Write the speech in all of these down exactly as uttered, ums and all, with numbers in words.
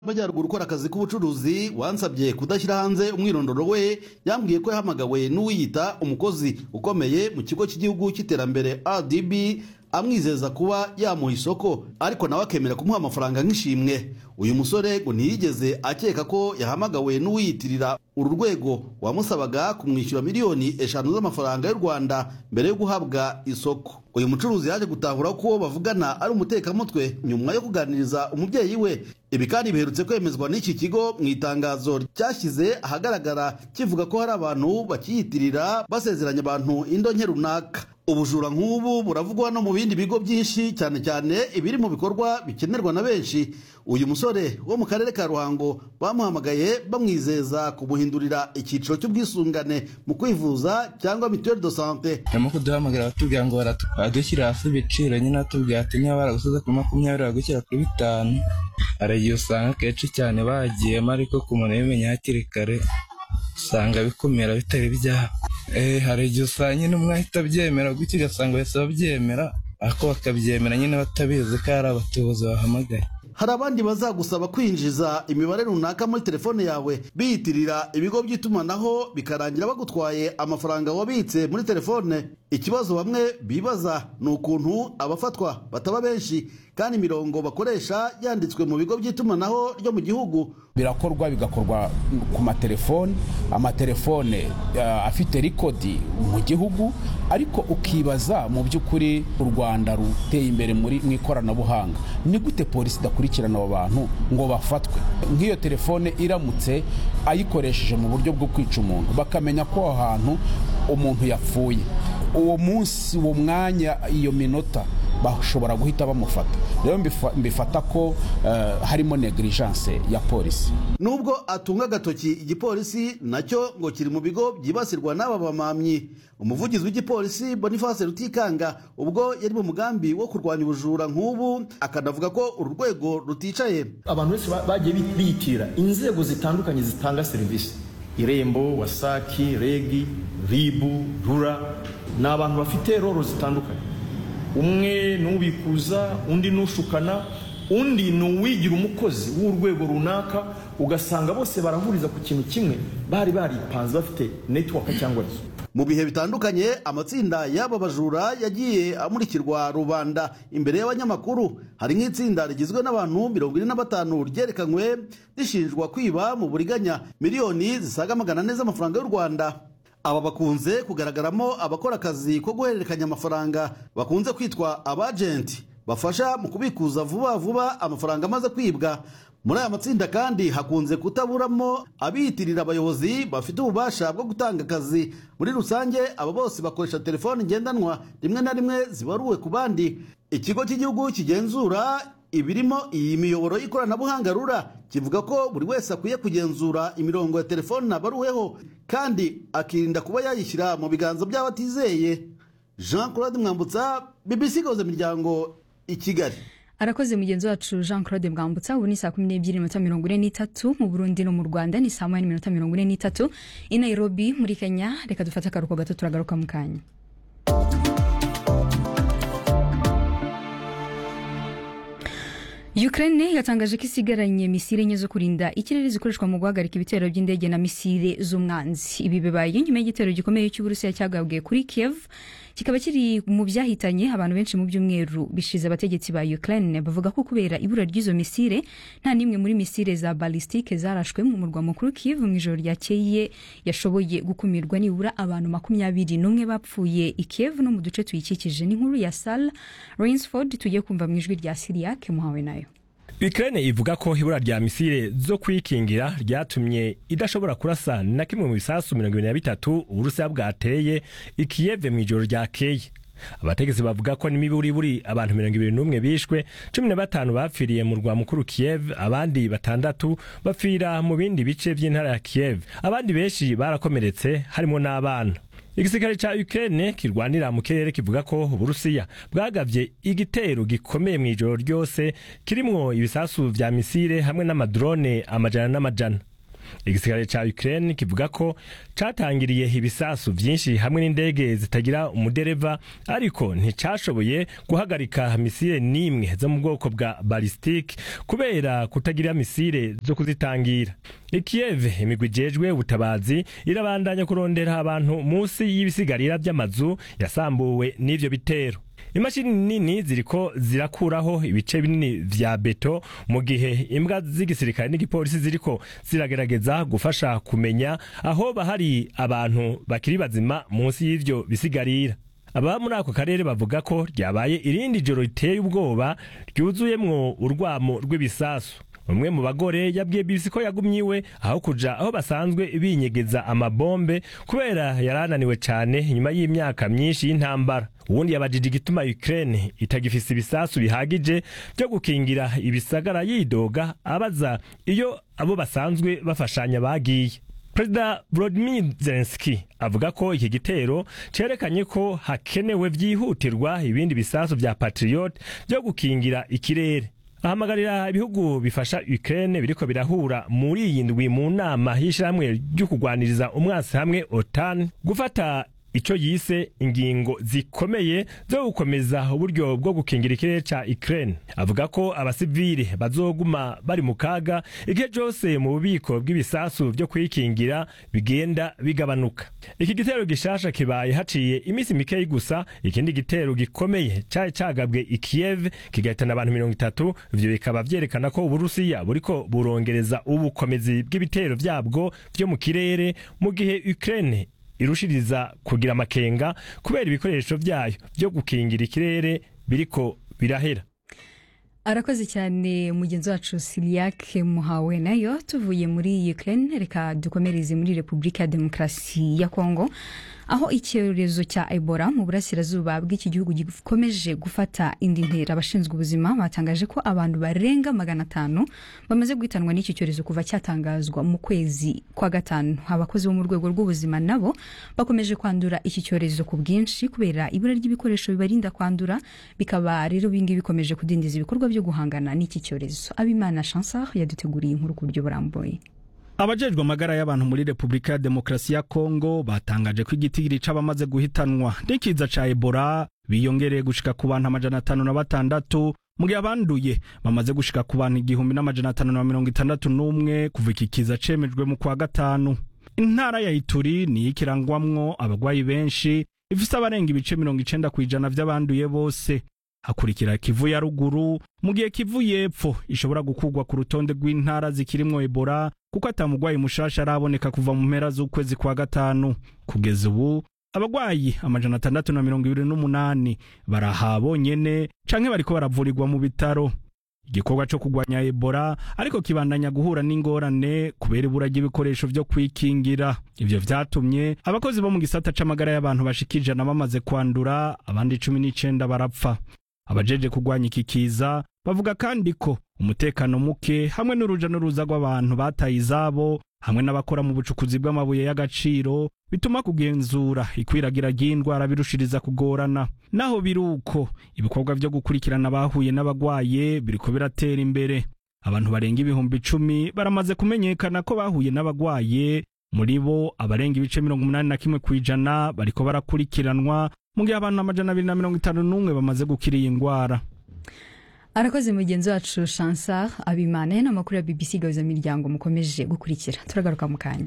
Majyaruguru ukora akazi k'ubucuruzi wansabye kudashyira hanze umwirondoro we yambwiye ko yahamagawe n'uwiyita umukozi ukomeye mu kigo cy'igihugu cy'iterambere R D B amwizeza kuba yamuha isoko ariko nawe akemera kumuha amafaranga nk'ishimwe. Uyu musore ngo ntiyigeze akeka ko yahamagawe n'uwiyitirira uru rwego wamusabaga kumwishyura miliyoni eshanu z'amafaranga y'u Rwanda mbere yo guhabwa isoko. Uyu mucuruzi yaje gutahura ko bavugana ari umutekamutwe nyuma yo kuganiriza umubyeyi we. Ibi kandi biherutse kwemezwa n'iki kigo mu itangazo cyashyize ahagaragara kivuga ko hari abantu bakiyitirira basezeranya abantu indonke runaka. Ubujura nk'ubu buravugwa no mu bindi bigo byinshi cyane cyane ibiri mu bikorwa bikenerwa na benshi. Uyu musore wo mu karere ka Ruhango bamuhamagaye bamwizeza kumuhindurira icyiciro cy'ubwisungane mu kwivuza cyangwa mutuelle de santé. Nyuma kuduhamagara batubwira ngo baradushyira hasi ibiciro nyine atubwira ati niba baragusoza kuri makumyabiri bagushyira kuri bitanu. Aragiye usanga kenshi cyane bagiyemo ariko ku muntu yamenye hakiri kare usanga bikomera bitari byabo. Eh hari igihe usanga nyine umwe ahita byemera gutyo ugasanga wese babyemera ako bakabyemera nyine batabizi ko ari abatubuzi bahamagaye. Hari abandi bazagusaba kwinjiza imibare runaka muri telefone yawe biyitirira ibigo by'itumanaho bikarangira bagutwaye amafaranga wabitse muri telefone. Ikibazo bamwe bibaza ni ukuntu abafatwa bataba benshi kandi imirongo bakoresha yanditswe mu bigo by'itumanaho ryo mu gihugu. Birakorwa bigakorwa ku matelefone amatelefone uh, afite rikodi mu gihugu ariko ukibaza mu by'ukuri u Rwanda ruteye imbere muri mwikoranabuhanga ni gute polisi dakurikirana abo bantu ngo bafatwe. Nk'iyo telefone iramutse ayikoresheje mu buryo bwo kwica umuntu bakamenya ko ahantu umuntu yapfuye uwo munsi uwo mwanya iyo minota bashobora guhita bamufata. Rero mbifata ko uh, harimo negligence ya polisi. Nubwo atunga gatoki igipolisi nacyo ngo kiri mu bigo byibasirwa n'aba bamamyi. Umuvugizi w'igipolisi Boniface Rutikanga ubwo yari mu mugambi wo kurwanya ubujura nk'ubu akanavuga ko uru rwego ruticaye. Abantu bose bagiye bitira inzego zitandukanye zitanga serivisi Irembo, Wasaki, Regi, Ribu, Rura n'abantu bafite roro zitandukanye. Umwe nubikuza undi nushukana undi nuwigira umukozi w'urwego runaka ugasanga bose barahuriza ku kintu kimwe bari baripanze bafite network cyangwa zo. Mu bihe bitandukanye amatsinda y'aba bajura yagiye amurikirwa rubanda imbere y'abanyamakuru. Hari nk'itsinda rigizwe n'abantu mirongo ine na batanu ryerekanywe rishinjwa kwiba mu buriganya miliyoni zisaga magana ane z'amafaranga y'u Rwanda. Aba bakunze kugaragaramo abakora akazi ko guhererekanya amafaranga bakunze kwitwa abagenti bafasha mu kubikuza vuba vuba amafaranga amaze kwibwa. Muri aya matsinda kandi hakunze kutaburamo abiyitirira abayobozi bafite ububasha bwo gutanga akazi. Muri rusange aba bose bakoresha telefone ngendanwa rimwe na rimwe zibaruwe ku bandi. Ikigo cy'igihugu kigenzura ibirimo iyi miyoboro y'ikoranabuhanga Rura kivuga ko buri wese akwiye kugenzura imirongo ya telefone nabaruweho kandi akirinda kuba yayishyira mu biganza by'abatizeye. Jean Claude Mwambutsa, B B C Gahuza Miryango, i Kigali. Arakoze mugenzi wacu Jean Claude Mwambutsa. Ubu ni saa kumi n'ebyiri n'iminota mirongo ine n'itatu mu Burundi no mu Rwanda ni saa moya n'iminota mirongo ine n'itatu i Nairobi muri Kenya. Reka dufate akaruhuko gato turagaruka mu kanya. Ukraine yatangaje ko isigaranye misile enye zo kurinda ikirere zikoreshwa mu guhagarika ibitero by'indege na misile z'umwanzi. Ibi bibaye nyuma y'igitero gikomeye cy'Uburusiya cyagabwe kuri Kiev kikaba kiri mu byahitanye abantu benshi mu byumweru bishize. Abategetsi ba Ukraine bavuga ko kubera ibura ry'izo misile nta nimwe muri misile za balistike zarashwe mu murwa mukuru Kiev mu ijoro ryakeye yashoboye gukumirwa nibura abantu makumyabiri n'umwe bapfuye i Kiev no mu duce tuyikikije. Ni nkuru ya Sal Rainsford tugiye kumva mu ijwi rya Syriac muhawe nayo. Ukraine ivuga ko ibura rya misile zo kwikingira ryatumye idashobora kurasa na kimwe mu bisasu mirongo ibiri na bitatu Uburusiya bwateye i Kiev mu ijoro ryakeye. Abategetsi bavuga ko nimiburi buri abantu mirongo ibiri n'umwe bishwe, cumi na batanu bapfiriye mu rwa mukuru Kiev, abandi batandatu bapfira mu bindi bice by'intara ya Kiev. Abandi benshi barakomeretse harimo n'abana. Igisirikare ca Ukraine kirwanira mu kirere kivuga ko Uburusiya bwagavye igitero gikomeye mu ijoro ryose kirimwo ibisasu vya misile hamwe n'amadrone amajana n'amajana. igisirikare ca Ukraine kivuga ko catangiriye ibisasu vyinshi hamwe n'indege zitagira umudereva ariko nticashoboye guhagarika misile nimwe zo mu bwoko bwa ballistic kubera kutagira misile zo kuzitangira. Kiev imigwi ijejwe ubutabazi irabandanya kurondera abantu munsi y'ibisigarira by'amazu yasambuwe n'ivyo bitero. Imashini nini ziriko zirakuraho ibice binini vya beto mu gihe imbwa z'igisirikare n'igipolisi ziriko ziragerageza gufasha kumenya aho bahari abantu bakiri bazima munsi y'ivyo bisigarira. Aba muri ako karere bavuga ko ryabaye irindi joro riteye ubwoba ryuzuyemwo urwamo rw'ibisasu. Umwe mu bagore yabwiye B B C ko yagumyiwe aho kuja aho basanzwe binyegeza amabombe kubera yarananiwe cyane nyuma y'imyaka myinshi y'intambara. Ubundi yabajije igituma Ukraine itagifise ibisasu bihagije byo gukingira ibisagara yidoga abaza iyo abo basanzwe bafashanya bagiye. Perezida Volodymyr Zelensky avuga ko iki gitero cerekanye ko hakenewe vyihutirwa ibindi bisasu vya Patriot byo gukingira ikirere. Ahamagarira ibihugu bifasha Ukraine biriko birahura muri iyi ndwi mu nama y'ishiramwe ryo kugwaniriza umwasi hamwe OTAN gufata ico yise ingingo zikomeye zo gukomeza uburyo bwo gukingira ikirere ca Ukraine. Avuga ko abasivili bazoguma bari mu kaga igihe cyose mu bubiko bw'ibisasu byo kwikingira bigenda bigabanuka. Iki gitero gishasha kibaye haciye imisi mikeyi gusa ikindi gitero gikomeye cyari cagabwe i Kiev kigahitana abantu mirongo itatu. Ivyo bikaba vyerekana ko Uburusiya buriko burongereza ubukomezi bw'ibitero vyabwo byo mu kirere mu gihe Ukraine irushiriza kugira amakenga kubera ibikoresho vyayo byo gukingira ikirere biriko birahera. Arakoze cyane mugenzi wacu Siliak Muhawe. Nayo tuvuye muri Ukraine reka dukomereze muri Republika ya Demokarasi ya Kongo aho icyorezo cya Ebola mu burasirazuba bw'iki gihugu gikomeje gufata indi ntera. Abashinzwe ubuzima batangaje ko abantu barenga magana atanu bamaze guhitanwa n'iki cyorezo kuva cyatangazwa mu kwezi kwa gatanu. Abakozi bo mu rwego rw'ubuzima nabo bakomeje kwandura iki cyorezo ku bwinshi kubera ibura ry'ibikoresho bibarinda kwandura, bikaba rero bingi bikomeje kudindiza ibikorwa byo guhangana n'iki cyorezo. Abimana Chancellor yaduteguriye inkuru ku buryo burambuye. Abajejwe amagara y'abantu muri Republika ya Demokarasi ya Kongo batangaje ko igitigiri c'abamaze guhitanwa n'ikiza ca Ebola biyongereye gushika ku bantu amajana atanu na batandatu mu gihe abanduye bamaze gushika ku bantu igihumbi n'amajana atanu na mirongo itandatu n'umwe kuva iki kiza cemejwe mu kwa gatanu. Intara ya Ituri ni ikirangwamwo abagwayi benshi ifise abarenga ibice mirongo icenda kw'ijana vy'abanduye bose. Hakurikira Kivu ya ruguru mu gihe Kivu y'epfo ishobora gukugwa ku rutonde rw'intara zikirimwo Ebola kuko atamugwayi mushasha araboneka kuva mu mpera z'ukwezi kwa gatanu. Kugeza ubu abagwayi amajana atandatu na mirongo ibiri n'umunani barahabonyene canke bariko baravurirwa mu bitaro. Igikorwa cyo kugwanya Ebola ariko kibandanya guhura n'ingorane kubera ibura ry'ibikoresho vyo kwikingira. Ivyo vyatumye abakozi bo mu gisata c'amagara y'abantu bashikije na bamaze kwandura, abandi cumi n'icenda barapfa. Abajeje kugwanya iki kiza bavuga kandi ko umutekano muke hamwe n'uruja n'uruza rw'abantu bataye izabo hamwe n'abakora mu bucukuzi bw'amabuye y'agaciro bituma kugenzura ikwiragira ry'indwara birushiriza kugorana. Naho biruko ibikorwa byo gukurikirana bahuye n'abagwaye biriko biratera imbere. Abantu barenga ibihumbi icumi baramaze kumenyekana ko bahuye n'abagwaye, muri bo abarenga ibice mirongo umunani na kimwe kw'ijana bariko barakurikiranwa mu gihe abantu amajana abiri na mirongo itanu n'umwe bamaze gukira iyi ngwara. Arakoze mugenzi wacu Chancellor Abimana n'amakuru ya B B C gahuza miryango mukomeje gukurikira. Turagaruka mu kanya.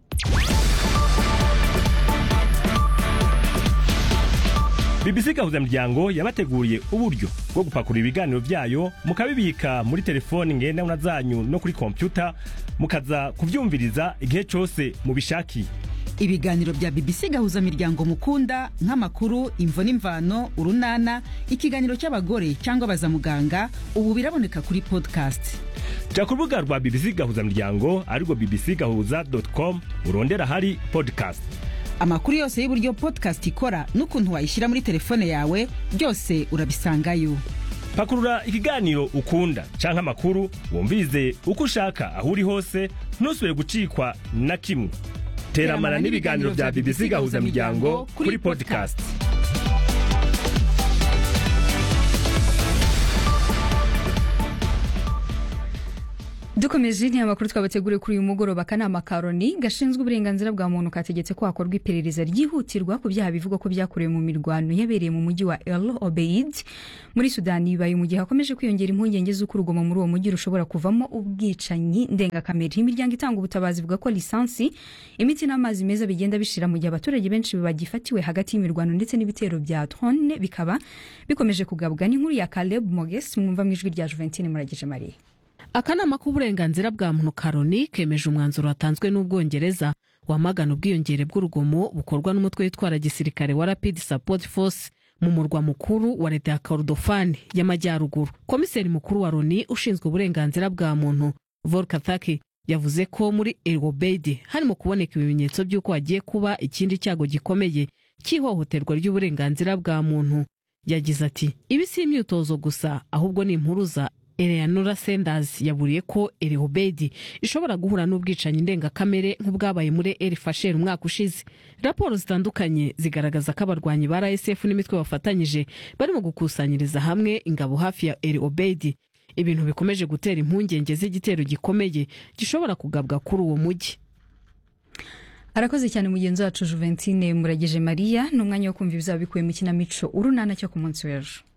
B B C gahuza miryango yabateguriye uburyo bwo gupakura ibiganiro vyayo mukabibika muri telefone ngendanwa zanyu no kuri computer mukaza kuvyumviriza igihe cyose mubishakiye. Ibiganiro bya B B C gahuza miryango mukunda nk'amakuru, imvo n'imvano, urunana, ikiganiro cy'abagore cyangwa baza muganga ubu biraboneka kuri podcast. Ja ku rubuga rwa B B C gahuza miryango ariko b b c gahuza dot com urondera hari podcast. Amakuru yose y'uburyo podcast ikora n'ukuntu wayishira muri telefone yawe byose urabisangayo. Pakurura ikiganiro ukunda canke amakuru wumvirize uko ushaka aho uri hose ntusubire gucikwa na kimwe. Teramana n'ibiganiro bya B B C gahuza miryango kuri podcast. dukomeje ni amakuru twabateguriye kuri uyu mugoroba. Akanama ka Loni gashinzwe uburenganzira bwa muntu kategetse ko hakorwa iperereza ryihutirwa ku byaha bivugwa ko byakorewe mu mirwano yabereye mu mujyi wa El Obeid muri Sudani. Bibaye mu gihe hakomeje kwiyongera impungenge z'uko urugomo muri uwo mujyi rushobora kuvamo ubwicanyi ndengakamere. Imiryango itanga ubutabazi ivuga ko lisansi, imiti n'amazi meza bigenda bishira mu gihe abaturage benshi bagifatiwe hagati y'imirwano ndetse n'ibitero bya drone bikaba bikomeje kugabwa. N'inkuru ya Caleb Moges mwumva mu ijwi rya Juventine Muragije Marie. Akanama k'uburenganzira bwa muntu ka Loni kemeje umwanzuro watanzwe n'Ubwongereza wamagana ubwiyongere bw'urugomo bukorwa n'umutwe witwara gisirikare wa Rapid Support Force mu murwa mukuru wa leta ya Kordofani y'amajyaruguru. Komiseri mukuru wa Loni ushinzwe uburenganzira bwa muntu Volker Turk yavuze ko muri El Obeid harimo kuboneka ibimenyetso by'uko hagiye kuba ikindi cyago gikomeye cy'ihohoterwa ry'uburenganzira bwa muntu. Yagize ati ibi si imyitozo gusa ahubwo ni impuruza. Eleanor Sanders yaburiye ko El Obeid ishobora guhura n'ubwicanyi ndengakamere nk'ubwabaye muri El Fasher umwaka ushize. Raporo zitandukanye zigaragaza ko abarwanyi ba R S F n'imitwe bafatanyije barimo gukusanyiriza hamwe ingabo hafi ya El Obeid, ibintu bikomeje gutera impungenge z'igitero gikomeye gishobora kugabwa kuri uwo mujyi. Arakoze cyane mugenzi wacu Juventine Muragije Maria. N'umwanya wo kumva ibizaba bikuye mu kinamico urunana cyo ku munsi w'ejo.